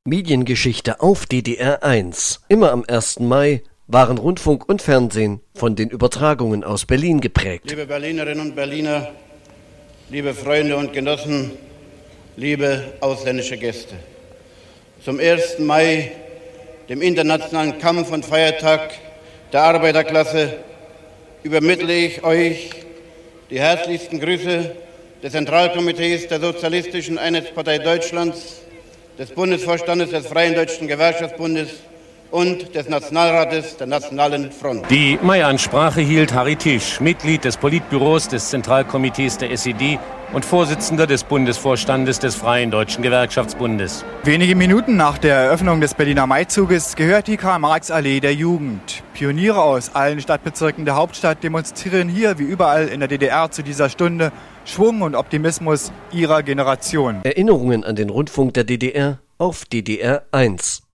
Mediengeschichte auf DDR 1. Immer am 1. Mai waren Rundfunk und Fernsehen von den Übertragungen aus Berlin geprägt. Liebe Berlinerinnen und Berliner, liebe Freunde und Genossen, liebe ausländische Gäste. Zum 1. Mai, dem internationalen Kampf- und Feiertag der Arbeiterklasse, übermittle ich euch die herzlichsten Grüße des Zentralkomitees der Sozialistischen Einheitspartei Deutschlands, des Bundesvorstandes des Freien Deutschen Gewerkschaftsbundes und des Nationalrates der Nationalen Front. Die Mai-Ansprache hielt Harry Tisch, Mitglied des Politbüros des Zentralkomitees der SED und Vorsitzender des Bundesvorstandes des Freien Deutschen Gewerkschaftsbundes. Wenige Minuten nach der Eröffnung des Berliner Maizuges gehört die Karl-Marx-Allee der Jugend. Pioniere aus allen Stadtbezirken der Hauptstadt demonstrieren hier wie überall in der DDR zu dieser Stunde Schwung und Optimismus ihrer Generation. Erinnerungen an den Rundfunk der DDR auf DDR 1.